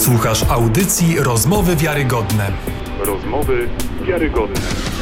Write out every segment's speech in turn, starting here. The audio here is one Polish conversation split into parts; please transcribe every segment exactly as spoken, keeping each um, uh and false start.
Słuchasz audycji Rozmowy Wiarygodne. Rozmowy wiarygodne.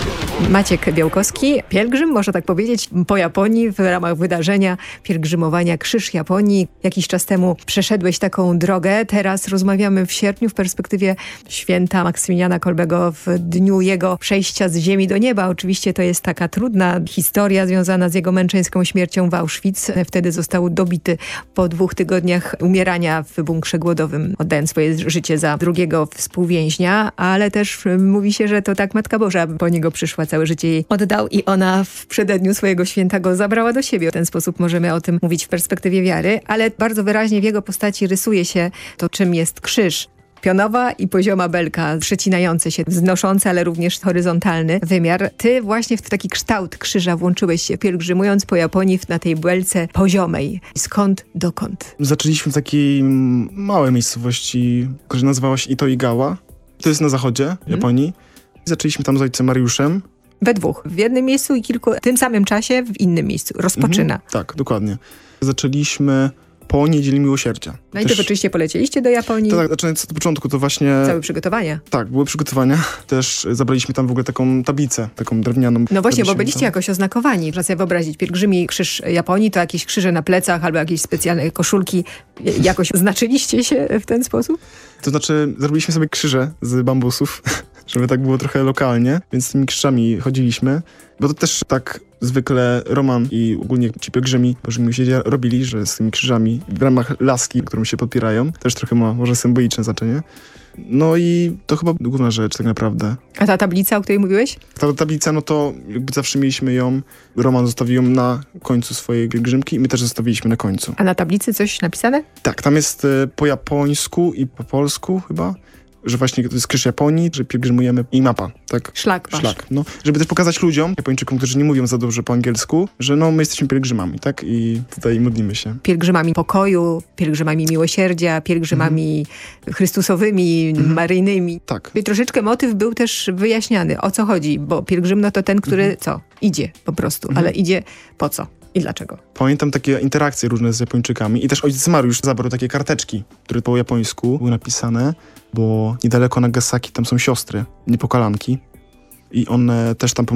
Maciek Białkowski, pielgrzym, można tak powiedzieć, po Japonii w ramach wydarzenia pielgrzymowania Krzyż Japonii. Jakiś czas temu przeszedłeś taką drogę. Teraz rozmawiamy w sierpniu w perspektywie święta Maksymiliana Kolbego w dniu jego przejścia z ziemi do nieba. Oczywiście to jest taka trudna historia związana z jego męczeńską śmiercią w Auschwitz. Wtedy został dobity po dwóch tygodniach umierania w bunkrze głodowym, oddając swoje życie za drugiego współwięźnia, ale też mówi się, że to tak Matka Boża po niego przyszła, całe życie jej oddał i ona w przededniu swojego święta go zabrała do siebie. W ten sposób możemy o tym mówić w perspektywie wiary, ale bardzo wyraźnie w jego postaci rysuje się to, czym jest krzyż. Pionowa i pozioma belka, przecinające się, wznoszące, ale również horyzontalny wymiar. Ty właśnie w taki kształt krzyża włączyłeś się, pielgrzymując po Japonii na tej belce poziomej. Skąd, dokąd? Zaczęliśmy w takiej małej miejscowości, która nazywała się Itoigawa. To jest na zachodzie hmm. Japonii. Zaczęliśmy tam z ojcem Mariuszem. We dwóch. W jednym miejscu i kilku, w tym samym czasie w innym miejscu. Rozpoczyna. Mhm, tak, dokładnie. Zaczęliśmy po Niedzieli Miłosierdzia. No i to oczywiście polecieliście do Japonii. To tak, znaczy od początku to właśnie... Całe przygotowania. Tak, były przygotowania. Też zabraliśmy tam w ogóle taką tablicę, taką drewnianą. No właśnie, bo byliście tam jakoś oznakowani. Można sobie wyobrazić, pielgrzymi krzyż Japonii, to jakieś krzyże na plecach albo jakieś specjalne koszulki. Jakoś znaczyliście się w ten sposób? To znaczy, zrobiliśmy sobie krzyże z bambusów, żeby tak było trochę lokalnie, więc z tymi krzyżami chodziliśmy, bo to też tak zwykle Roman i ogólnie ci pielgrzymi Boży Miłosierdzia robili, że z tymi krzyżami w ramach laski, którą się podpierają, też trochę ma może symboliczne znaczenie. No i to chyba główna rzecz tak naprawdę. A ta tablica, o której mówiłeś? Ta tablica, no to jakby zawsze mieliśmy ją, Roman zostawił ją na końcu swojej pielgrzymki i my też zostawiliśmy na końcu. A na tablicy coś napisane? Tak, tam jest y, po japońsku i po polsku chyba, że właśnie to jest krzyż Japonii, że pielgrzymujemy i mapa, tak? Szlak wasz. Szlak, no. Żeby też pokazać ludziom, Japończykom, którzy nie mówią za dobrze po angielsku, że no my jesteśmy pielgrzymami, tak? I tutaj modlimy się. Pielgrzymami pokoju, pielgrzymami miłosierdzia, pielgrzymami mhm. chrystusowymi, mhm. maryjnymi. Tak. I troszeczkę motyw był też wyjaśniany. O co chodzi? Bo pielgrzym no to ten, który mhm. co? Idzie po prostu, mhm. ale idzie po co? I dlaczego? Pamiętam takie interakcje różne z Japończykami i też ojciec Mariusz zabrał takie karteczki, które po japońsku były napisane, bo niedaleko Nagasaki tam są siostry, niepokalanki i one też tam